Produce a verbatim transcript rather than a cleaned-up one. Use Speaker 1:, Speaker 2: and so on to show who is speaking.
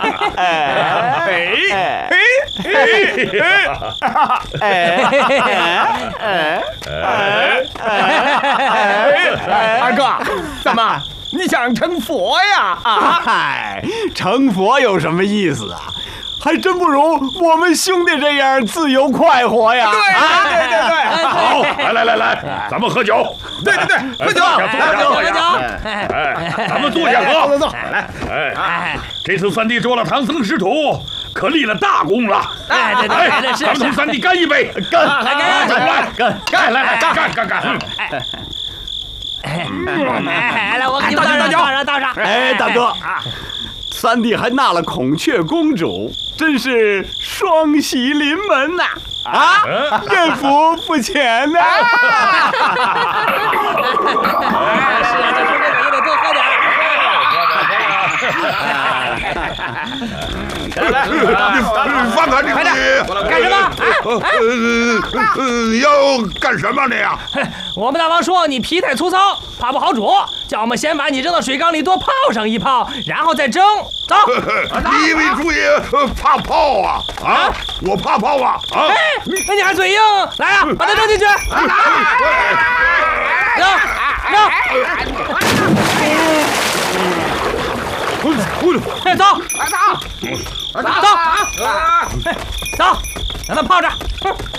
Speaker 1: 二哥，怎么你想成佛呀？啊，
Speaker 2: 嗨，成佛有什么意思啊？还真不如我们兄弟这样自由快活呀！
Speaker 1: 对对对对，
Speaker 3: 好，来来来来，咱们喝酒。
Speaker 1: 对对对，喝酒，
Speaker 3: 坐下，坐下，
Speaker 4: 喝酒。
Speaker 3: 哎，咱们坐下喝。
Speaker 1: 坐坐坐，来，
Speaker 3: 哎，这次三弟捉了唐僧师徒，可立了大功了。
Speaker 4: 哎，对对对，是
Speaker 3: 咱们同三弟干一杯，
Speaker 2: 干！
Speaker 4: 来干
Speaker 3: 干来干干来来干干干干！
Speaker 4: 哎，来，我给你们倒上，倒上，倒上。
Speaker 2: 哎，大哥，三弟还纳了孔雀公主，真是双喜临门呐！啊，愿福不浅呐！
Speaker 4: 是啊，这说这个也得多喝点。
Speaker 3: 你放开这个你！
Speaker 4: 干什么？
Speaker 3: 呃，要干什么你呀？
Speaker 4: 我们大王说你皮太粗糙，怕不好煮，叫我们先把你扔到水缸里多泡上一泡，然后再蒸。走。
Speaker 3: 你以为主爷怕泡啊？啊，我怕泡啊！啊！
Speaker 4: 哎，那你还嘴硬？来啊，把它扔进去。扔扔。哎，走，走，走，走，让它泡着。